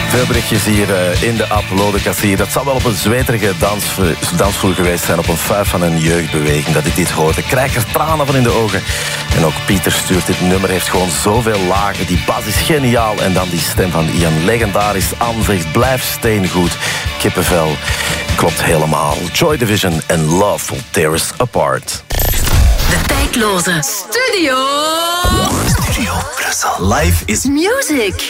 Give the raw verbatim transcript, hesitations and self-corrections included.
Veel berichtjes hier uh, in de app Lodekassier. Dat zal wel op een zweterige dans, dansvloer geweest zijn, op een fuif van een jeugdbeweging, dat ik dit hoorde. Ik krijg er tranen van in de ogen. En ook Pieter stuurt dit nummer, heeft gewoon zoveel lagen. Die bas is geniaal. En dan die stem van Ian, legendarisch. Anne zegt, blijf steengoed. Kippenvel. Klopt helemaal. Joy Division en Love Will Tear Us Apart. De tijdloze Studio... Studio Brussel. Live is music.